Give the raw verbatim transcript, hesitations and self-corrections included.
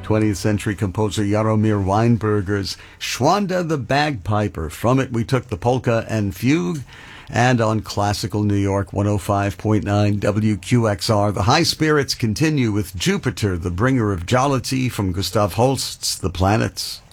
twentieth century composer Jaromir Weinberger's Schwanda the Bagpiper. From it, we took the polka and fugue. And on Classical New York one oh five point nine W Q X R, the high spirits continue with Jupiter, the bringer of jollity, from Gustav Holst's The Planets.